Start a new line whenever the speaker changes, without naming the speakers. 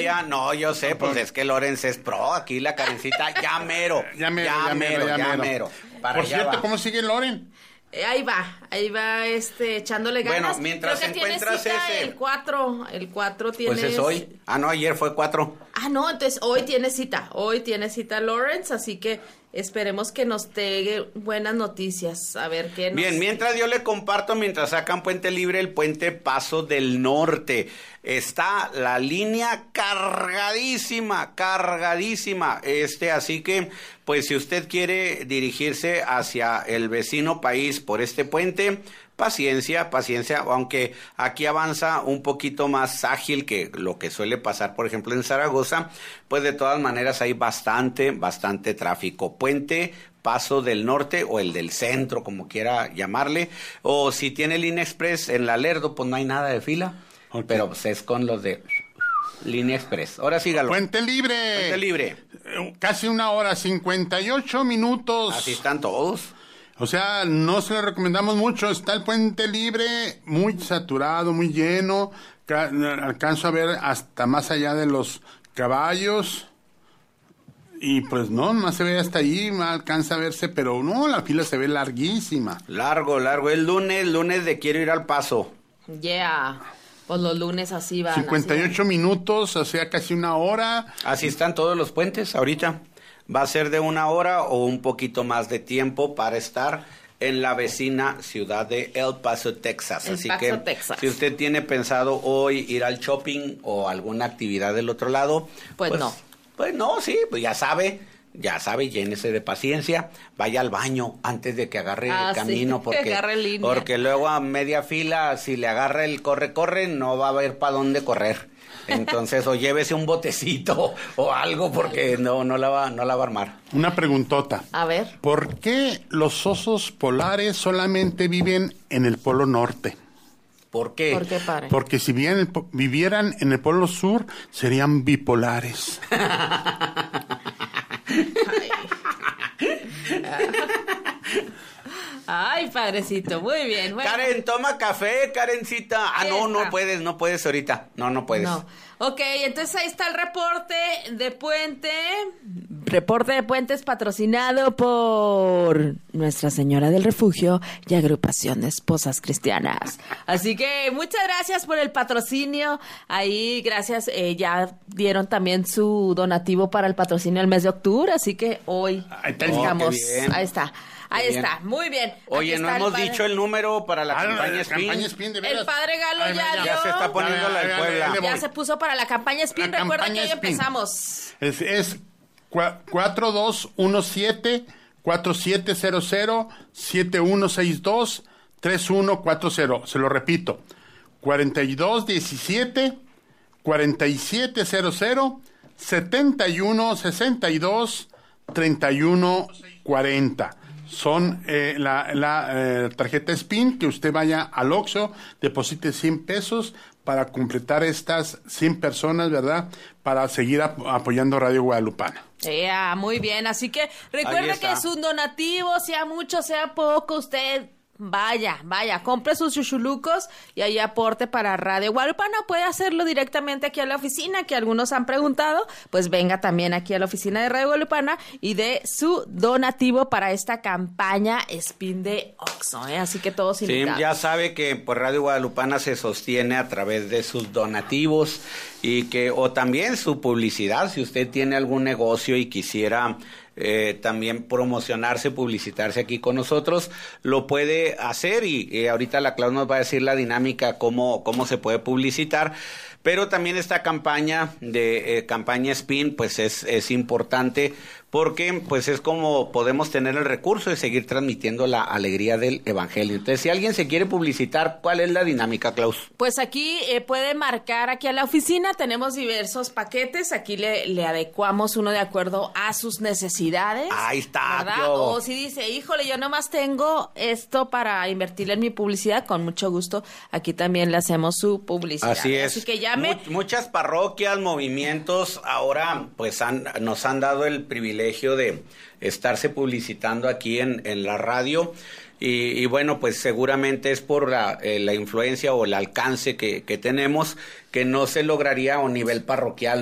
todavía, no, yo sé, pues es que Lorenz es pro, aquí la Karencita, ya mero.
Por cierto, ¿cómo sigue Loren?
Ahí va, echándole ganas.
Bueno, mientras
creo que
encuentras
tiene cita
ese...
el 4 tienes...
Pues es hoy. No, ayer fue 4.
No, entonces hoy tiene cita Lawrence, así que esperemos que nos dé buenas noticias, a ver qué nos...
Bien, mientras yo le comparto, mientras sacan Puente Libre, el puente Paso del Norte. Está la línea cargadísima, así que, pues si usted quiere dirigirse hacia el vecino país por este puente, paciencia, aunque aquí avanza un poquito más ágil que lo que suele pasar, por ejemplo, en Zaragoza, pues de todas maneras hay bastante tráfico. Puente Paso del Norte o el del centro, como quiera llamarle, o si tiene Línea Express en la Lerdo, pues no hay nada de fila, okay. Pero pues es con los de Línea Express. Ahora sígalo.
Puente Libre. Casi 1 hora, 58 minutos.
Así están todos.
O sea, no se lo recomendamos mucho. Está el Puente Libre muy saturado, muy lleno. Alcanzo a ver hasta más allá de los caballos. Y pues no, más se ve hasta ahí, más alcanza a verse, pero no, la fila se ve larguísima.
Largo. El lunes de quiero ir al Paso.
Yeah. Pues los lunes así van.
58 minutos, o sea, casi 1 hora.
Así están todos los puentes ahorita. Va a ser de 1 hora o un poquito más de tiempo para estar en la vecina ciudad de El Paso, Texas. Así que si usted tiene pensado hoy ir al shopping o alguna actividad del otro lado, pues no, ya sabe, llénese de paciencia, vaya al baño antes de que agarre el camino, porque luego a media fila, si le agarra el corre, no va a haber para dónde correr. Entonces, o llévese un botecito o algo, porque no la va a armar.
Una preguntota.
A ver.
¿Por qué los osos polares solamente viven en el Polo Norte?
¿Por qué?
¿Por qué, padre?
Porque si vivieran en el Polo Sur, serían bipolares.
Ay, padrecito, muy bien. Bueno.
Karen, toma café, Karencita. No puedes ahorita. No puedes.
No. Ok, entonces ahí está el reporte de puente. Reporte de puentes patrocinado por Nuestra Señora del Refugio y Agrupación de Esposas Cristianas. Así que muchas gracias por el patrocinio. Ahí, gracias, ya dieron también su donativo para el patrocinio del mes de octubre. Así que hoy estamos. Ahí está, muy bien.
Oye, no hemos dicho el número para la campaña
Spin. De veras.
El padre Galo
ya se está poniendo la del Puebla.
Ya se puso para la campaña Spin. Recuerda que hoy empezamos.
Es 4217-4700-7162-3140. Se lo repito. 4217-4700-7162-3140. Son la tarjeta Spin, que usted vaya al Oxxo, deposite 100 pesos para completar estas 100 personas, ¿verdad? Para seguir apoyando Radio Guadalupana.
Muy bien, así que recuerde que es un donativo, sea mucho, sea poco, usted... Vaya, compre sus chuchulucos y ahí aporte para Radio Guadalupana. Puede hacerlo directamente aquí a la oficina, que algunos han preguntado. Pues venga también aquí a la oficina de Radio Guadalupana y dé su donativo para esta campaña Spin de Oxxo, Así que todos invitados.
Sí, ya sabe que pues Radio Guadalupana se sostiene a través de sus donativos o también su publicidad. Si usted tiene algún negocio y quisiera también promocionarse, publicitarse aquí con nosotros, lo puede hacer y ahorita la Clau nos va a decir la dinámica, cómo se puede publicitar. Pero también esta campaña campaña Spin, pues es importante porque pues es como podemos tener el recurso de seguir transmitiendo la alegría del evangelio. Entonces, si alguien se quiere publicitar, ¿cuál es la dinámica, Klaus?
Pues aquí puede marcar aquí a la oficina, tenemos diversos paquetes, aquí le adecuamos uno de acuerdo a sus necesidades.
Ahí está,
¿verdad? O si dice, híjole, yo nomás tengo esto para invertir en mi publicidad, con mucho gusto, aquí también le hacemos su publicidad.
Así es.
Así que llame.
Muchas parroquias, movimientos, ahora pues nos han dado el privilegio de estarse publicitando aquí en la radio y bueno, pues seguramente es por la influencia o el alcance que tenemos, que no se lograría a un nivel parroquial.